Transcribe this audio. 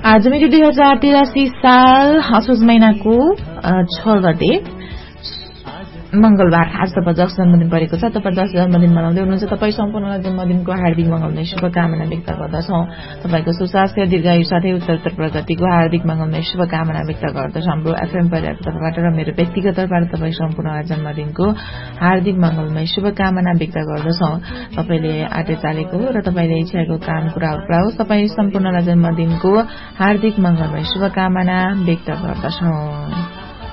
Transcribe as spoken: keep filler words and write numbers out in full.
आज मिति दुई हजार तिरासी साल असोज महिनाको छ गते मंगलबार। आज तपाईँ दश जन्मदिन परेको छ। तपाईँ दश जन्मदिन मनाउँदै हुनुहुन्छ। तपाईँ सम्पूर्णलाई जन्मदिनको हार्दिक मंगलमय शुभकामना व्यक्त गर्दछौं। तपाईको सुस्वास्थ्य दीर्घायु साथै उत्तरोत्तर प्रगतिको हार्दिक मंगलमय शुभकामना व्यक्त गर्दछौं। हाम्रो एफएम परिवारको तर्फबाट र मेरो व्यक्तिगत तर्फबाट तपाईँ सम्पूर्णलाई जन्मदिनको हार्दिक मंगलमय शुभकामना व्यक्त गर्दछौं। तपाईले आटे चालेको र तपाईले इच्छाको काम कुराहरू प्राओस्। तपाईँ सम्पूर्णलाई जन्मदिनको हार्दिक मंगलमय शुभकामना व्यक्त गर्दछौं।